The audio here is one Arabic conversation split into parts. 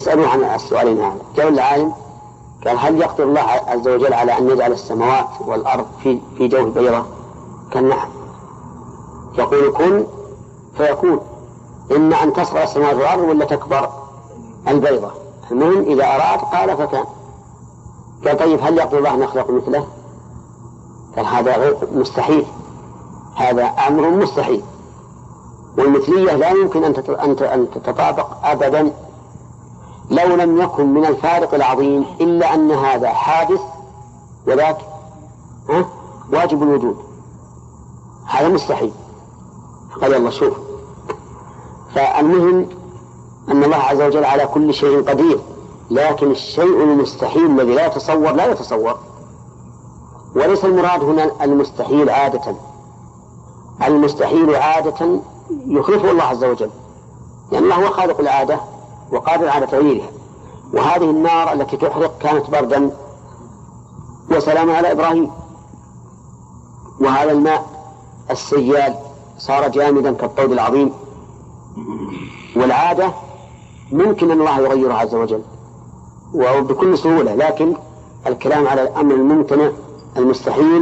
فاسألوا عن السؤالين هذا. جاء العالم قال هل يقدر الله عز وجل على أن يجعل السماوات والأرض في جوف بيضة؟ قال نعم. يقول كن فيكون، إما أن تصغر السماوات والأرض ولا تكبر البيضة، المهم إذا أراد قال فكان. قال طيب هل يقدر الله أن يخلق مثله؟ قال هذا غير مستحيل، هذا أمر مستحيل، والمثلية لا يمكن أن تتطابق أبدا لو لم يكن من الفارق العظيم إلا أن هذا حادث وذاك واجب الوجود، هذا مستحيل. قال الله شوف، فالمهم أن الله عز وجل على كل شيء قدير، لكن الشيء المستحيل الذي لا يتصور لا يتصور، وليس المراد هنا المستحيل عادة، المستحيل عادة يخلفه الله عز وجل، لأن الله هو خالق العادة وقادر على تغييرها. وهذه النار التي تحرق كانت بردا وسلام على إبراهيم، وهذا الماء السيال صار جامدا كالطود العظيم، والعادة ممكن أن الله يغيرها عز وجل وبكل سهولة، لكن الكلام على الأمر الممتنع المستحيل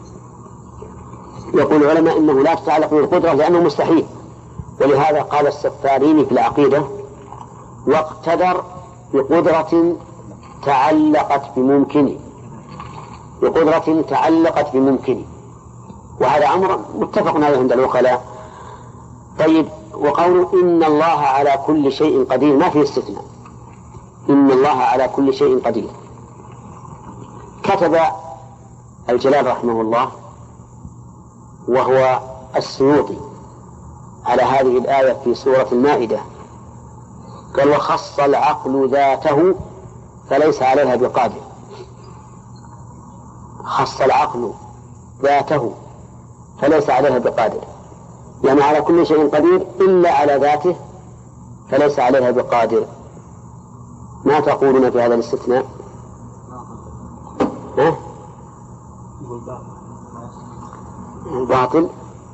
يقول العلماء إنه لا تتعلق بالقدرة لأنه مستحيل. ولهذا قال السفاريني في العقيدة واقتدر بقدرة تعلقت بممكن، بقدرة تعلقت بممكن، وهذا أمر متفق عليه عند الوكلاء. طيب، وقوله إن الله على كل شيء قدير ما فيه استثناء، إن الله على كل شيء قدير. كتب الجلال رحمه الله وهو السيوطي على هذه الآية في سورة المائدة، قال وخص العقل ذاته فليس عليها بقادر. خص العقل ذاته فليس عليها بقادر، يعني على كل شيء قدير إلا على ذاته فليس عليها بقادر. ما تقولون في هذا الاستثناء؟ باطل.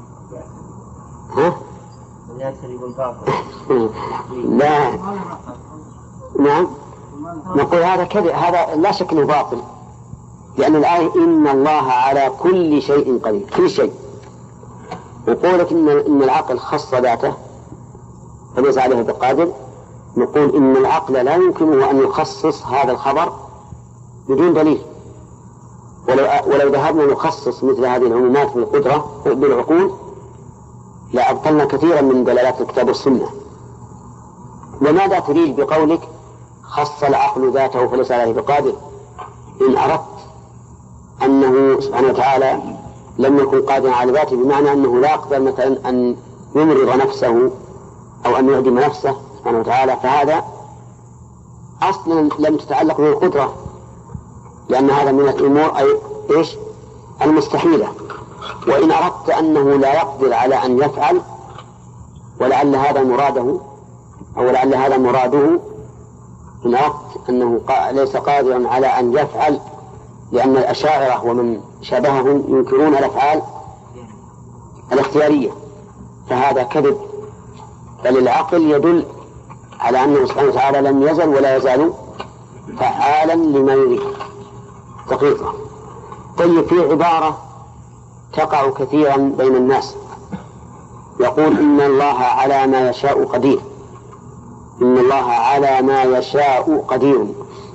لا، نعم، نقول هذا كذب، هذا لا شك انه باطل، لأن الآية إن الله على كل شيء قدير، كل شيء. وقولك إن العقل خص ذاته فليس عليه بقادر، نقول إن العقل لا يمكنه أن يخصص هذا الخبر بدون دليل، ولو ذهبنا نخصص مثل هذه العمومات بالقدرة بالعقول لأبطلنا كثيرا من دلالات الكتاب والسنة. وماذا تريد بقولك خص العقل ذاته فليس عليه بقادر؟ إن أردت أنه سبحانه وتعالى لم يكن قادرا على ذاته، بمعنى أنه لا يقدر مثلا أن يمرض نفسه أو أن يعدم نفسه سبحانه وتعالى، فهذا أصلا لم تتعلق به القدرة، لأن هذا من الأمور أي المستحيلة. وإن أردت أنه لا يقدر على أن يفعل، ولعل هذا مراده أو لعل هذا مراده، إن أردت أنه ليس قادرا على أن يفعل، لأن الأشاعرة ومن شابههم ينكرون الأفعال الاختيارية، فهذا كذب، بل العقل يدل على أنه سبحانه وتعالى لم يزل ولا يزال فعالا لما يريد دقيقة. طيب، في عبارة تقع كثيرا بين الناس، يقول إن الله على ما يشاء قدير، إن الله على ما يشاء قدير.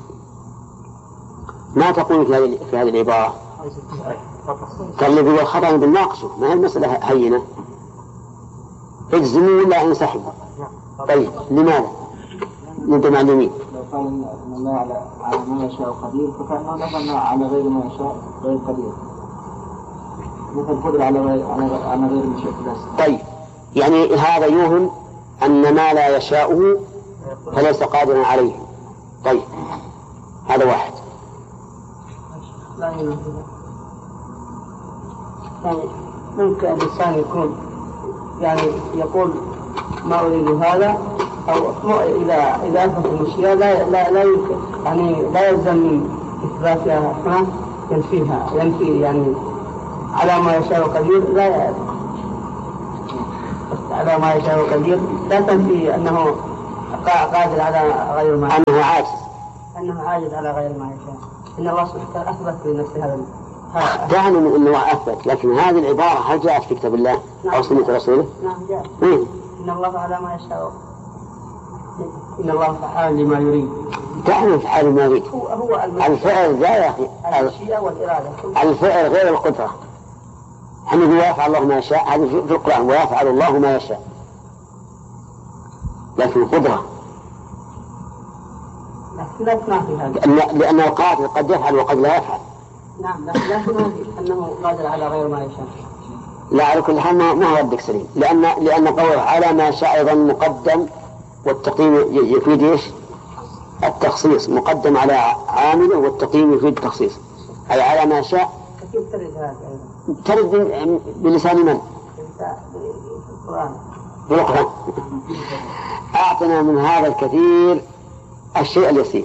ما تقول في هذه العبارة؟ قال لي الخطأ بالناقشه، ما هي المسألة هينة، اجزموا ولا انسحبوا. طيب، لماذا؟ انتم معلومين. لو قال ان الله على ما يشاء قدير فكأنه نفى على غير ما يشاء غير قدير، مثل القدرة على غير ما يشاء بس. طيب، يعني هذا يوهم أن ما لا يشاءه فليس قادرا عليه. طيب، هذا واحد. يعني ممكن الإنسان يكون يعني يقول ما أريد هذا، أو إذا أثبت المشيئة لا يمكن، يعني لا يلزم من إثباتها هنا ينفيها، ينفي يعني على ما يشاء قدير، لا على ما يشاء قدير لا تنفي أنه قادر على غير ما أنه عاجز. أنه عاجز على غير ما يشاء. إن الله سبحانه وتعالى أثبت لنفسه هذا. دعني من أنه أثبت، لكن هذه العبارة هل جاءت في كتاب الله أو سنة رسوله؟ نعم جاء. إن الله على ما يشاء. إن الله فعال لما يريد. دعني فعال ما يريد. هو الفعل ذا يا أخي. المشيئة والإرادة. الفعل غير القدرة. حين يفعل الله ما يشاء هذا في القرآن، ويفعل الله ما يشاء. لكن القدرة لأن القادر قد يفعل وقد لا يفعل. نعم لكن أنه قادر على غير ما يشاء. لا على كل حال ما هو ردك سليم، لأن قوله على ما شاء أيضا مقدم، والتقييم يفيد إيش؟ التخصيص، مقدم على عامله والتقييم يفيد التخصيص، أي على ما شاء. كيف ترد هذا أيضا؟ ترد بلسان من؟ بالقرآن. أعطنا من هذا الكثير الشيء اليسير.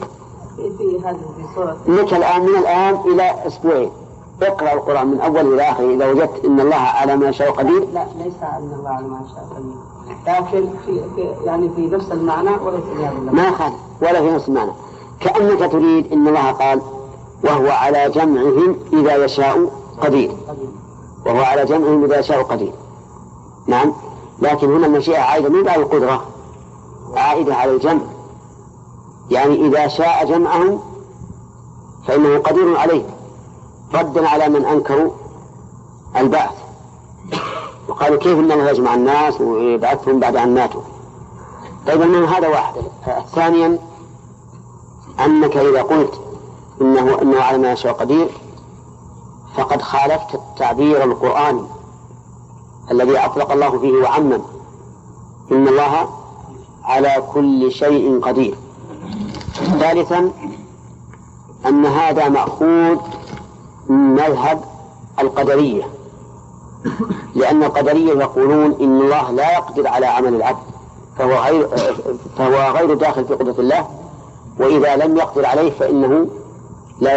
لك الآن من الآن إلى أسبوعين اقرأ القرآن من أول إلى آخر، إذا وجدت إن الله على ما يشاء قدير. لا ليس أن الله على ما يشاء قدير، لكن يعني في نفس المعنى وليس في هذا المعنى. ما يخالف ولا في نفس المعنى، كأنك تريد إن الله قال وهو على جمعهم إذا يشاء قدير، وهو على جمعهم إذا يشاء قدير. نعم، لكن هنا المشيئة عائدة من بعد القدرة، عائدة على الجمع، يعني إذا شاء جمعهم فإنه قدير عليه، ردا على من أنكروا البعث وقالوا كيف إن الله يجمع الناس ويبعثهم بعد أن ماتوا. طيب من هذا واحد. ثانيا أنك إذا قلت إنه على ما يشاء قدير فقد خالفت التعبير القرآني الذي أطلق الله فيه وعمم، إن الله على كل شيء قدير. ثالثا أن هذا مأخوذ من مذهب القدرية، لأن القدرية يقولون إن الله لا يقدر على عمل العبد، فهو غير داخل في قدرة الله، وإذا لم يقدر عليه فإنه لا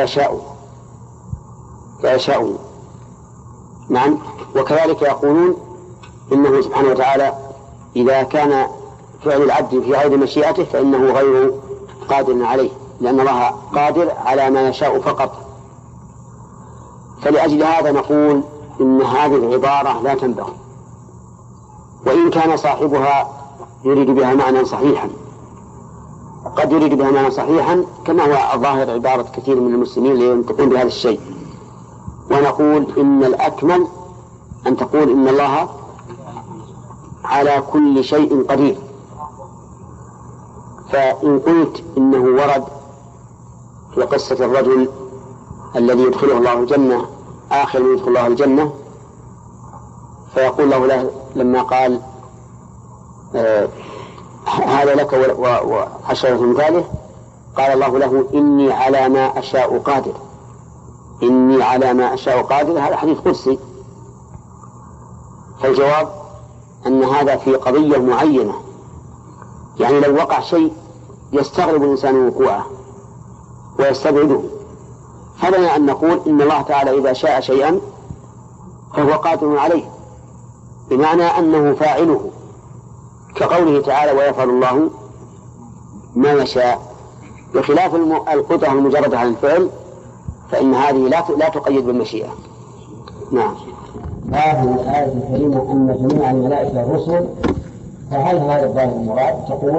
يشاء. نعم، وكذلك يقولون إنه سبحانه وتعالى إذا كان فعل العبد في غير مشيئته فإنه غير قادر عليه، لأن الله قادر على ما يشاء فقط. فلأجل هذا نقول إن هذه العبارة لا تنبغي، وإن كان صاحبها يريد بها معنى صحيحا، قد يريد بها معنى صحيحا كما هو ظاهر عبارة كثير من المسلمين اللي ينطقون بهذا الشيء. ونقول إن الأكمل أن تقول إن الله على كل شيء قدير. فإن قلت إنه ورد في قصة الرجل الذي يدخله الله الجنة آخر من يدخل الله الجنة، فيقول له لما قال هذا لك وعشرة مثاله، قال الله له إني على ما أشاء قادر. إني على ما أشاء قادر، هذا حديث قدسي. فالجواب أن هذا في قضية معينة، يعني لو وقع شيء يستغرب الإنسان وقوعه ويستبعده، فلنا أن نقول إن الله تعالى إذا شاء شيئا فهو قادر عليه، بمعنى أنه فاعله، كقوله تعالى ويفعل الله ما يشاء، بخلاف القدرة المجردة على الفعل فإن هذه لا تقيد بالمشيئة. نعم. هذه الآية الكريمة أن جميع الملائكة الرسل، فهل هذا الظاهر المراد؟ تقول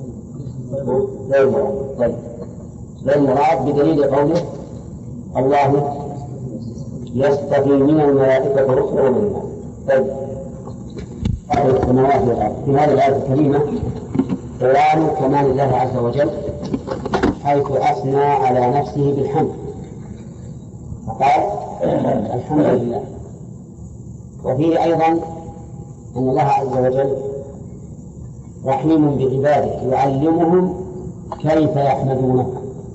لا المراد بدليل قوله الله يصطفي من الملائكة رسلا ومن الناس. السماوات والأرض في هذه الآية الكريمة بيان كمال الله عز وجل، حيث أثنى على نفسه بالحمد فقال الحمد لله. وفيه أيضا أن الله عز وجل رحيم بعباده يعلمهم كيف يحمدونه،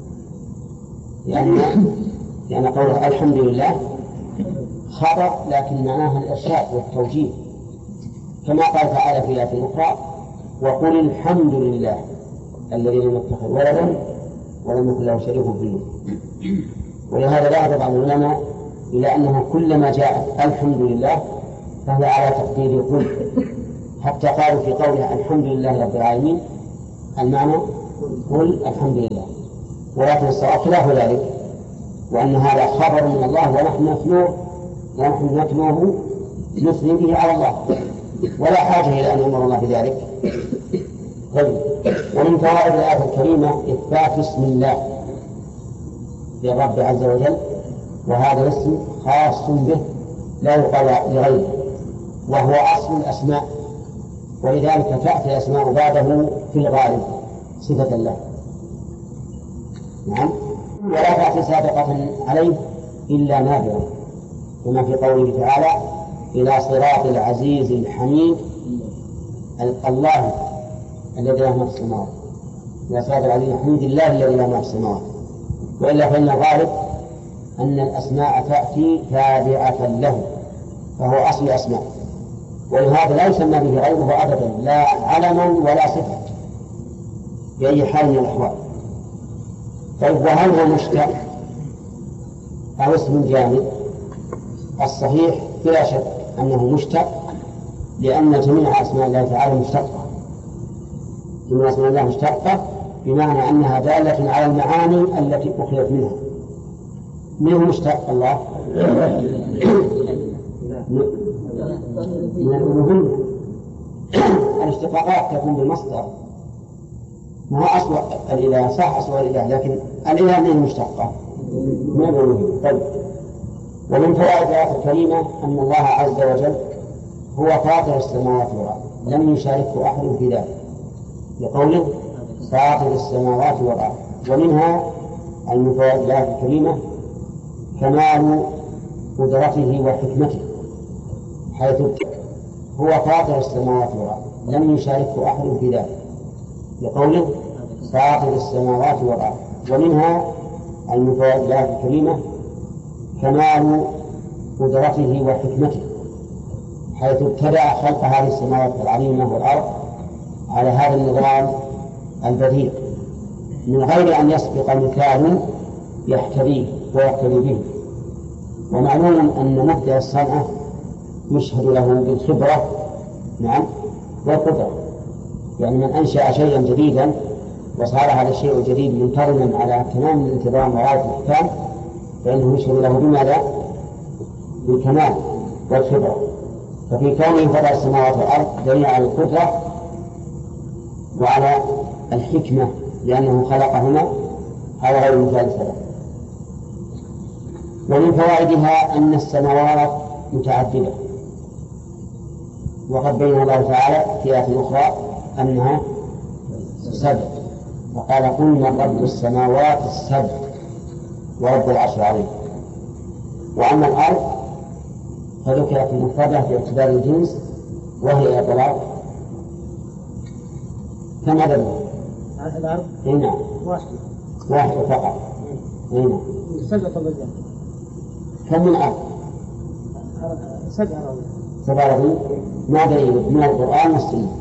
لأن قوله الحمد لله خبر لكن معناها الإرشاد والتوجيه، كما قال تعالى في آية أخرى وقل الحمد لله الذي لم يتخذ ولدا ولم يكن له شريك في الملك. ولهذا ذهب بعض العلماء إلى أنه كلما جاءت الحمد لله فهي على تقدير قل، حتى قالوا في قوله الحمد لله رب العالمين المعنى قل الحمد لله، ولكن الصواب خلاف ذلك، وأن هذا خبر من الله ونحن نتلوه نثني به على الله، ولا حاجة إلى أن يأمر الله بذلك. طيب، ومن فوائد الآية الكريمة إثبات اسم الله للرب عز وجل، وهذا الاسم خاص به لا يقال لغيره، وهو أصل الأسماء، ولذلك تأتي الأسماء بعده في الغالب صفة الله. نعم، ولا تأتي سابقة عليه إلا نادرا، كما في قوله تعالى إلى صراط العزيز الحميد الله الذي له ما في السماوات، إلى صراط العزيز الحميد الله الذي له ما في السماوات. وإلا فإن الغالب أن الأسماء تأتي تابعة له، فهو أصل الأسماء، ولهذا لا يسمى به غيره أبدا، لا علما ولا صفة بأي حال من الأحوال. طيب، وهل هو مشتق أو اسم جامد؟ الصحيح بلا شك أنه مشتق، لأن جميع أسماء الله تعالى مشتقة، جميع أسماء الله مشتقة بمعنى أنها دالة على المعاني التي أخذت منها. من هو مشتق الله؟ من الألوهية. الاشتقاقات تكون بالمصدر، ما هو أصل الإله، صح أصل الإله، لكن الإله من المشتقة من الألوهية. طيب، ومن فوائد الآية الكريمة أن الله عز وجل هو فاطر السماوات والأرض لم يشاركه أحد في ذلك، لقوله فاطر السماوات والأرض. ومنها من فوائد الآية الكريمة كمال قدرته وحكمته، حيث هو فاطر السماوات والأرض لم يشاركه أحد في ذلك، لقوله فاطر السماوات والأرض. ومنها من فوائد الآية الكريمة كمال قدرته وحكمته، حيث ابتدع خلق هذه السماوات العظيمة والأرض على هذا النظام البديع من غير أن يسبق مثال يحتذيه ويقتدي به. ومعلوم أن مبدع الصنعة يشهد له بالخبرة، نعم، والقدرة، يعني من أنشأ شيئا جديدا وصار هذا الشيء الجديد منتظما على تمام الانتظام وغاية الإحكام، فإنه يشهد له بماذا؟ بالكمال والخبرة. ففي كونه فطر السماوات والأرض دليل على القدرة وعلى الحكمة، لأنه خلقهما على غير مثال سبق. ومن فوائدها أن السماوات متعددة، وقد بين الله تعالى في آية أخرى أنها 7، وقال قل من رب السماوات 7 ورب العرش العظيم. وأما الأرض فذكرت مفردة باعتبار الجنس، وهي إطلاق كما دل الأرض هنا واحد فقط. هنا 7 طبقات. كم من أرض؟ 7 أراضين. ما دليل من القرآن والسنة؟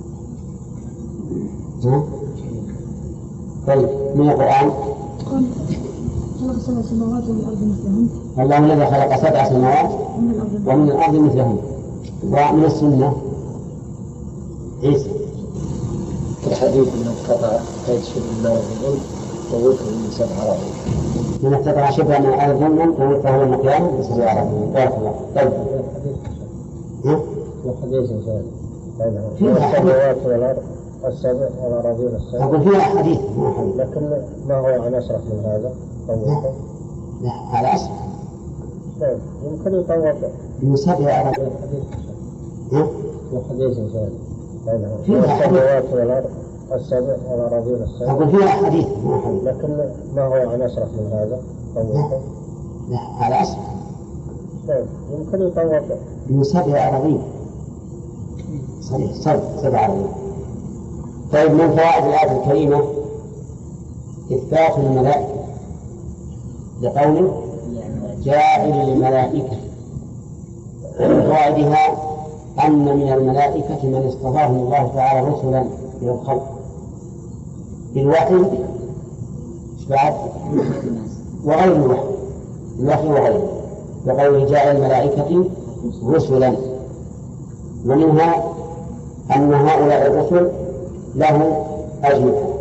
طيب، من القرآن خلق 7 سماوات ومن الأرض مثلهن. الله الذي خلق 7 سماوات ومن الأرض مثلهن. ومن السنة عيسى الحديث من قطع قيد شبه الماء الظلم طويته من 7 أراضين. من اقتطع شبه من الأرض ظلما طويته المكان ب7 أراضين. بارك الله. طيب، وحديث ثاني فيها السماوات والأرض السبع والأراضين السبع. أقول فيها حديث، لكن ما هو عن أشرف من هذا؟ طويته لا، على أصل يمكن يطور من 7 أراضين. وحديث ثاني فيها السماوات والأرض السبع والأراضين السبع. أقول فيها حديث، لكن ما هو عن أشرف من هذا؟ طويته لا، على أصل يمكن يطور من 7 أراضين. صحيح، 7 أراضين. طيب، من فوائد الآية الكريمة إثبات الملائكة، لقوله جاعل الملائكة. ومن فوائدها أن من الملائكة من اصطفاهم الله تعالى رسلا إلى الخلق بالوحي بعد وغير الوحي، الوحي وغيره، لقوله جاعل الملائكة رسلا. ومنها أن هؤلاء الرسل له أجمع.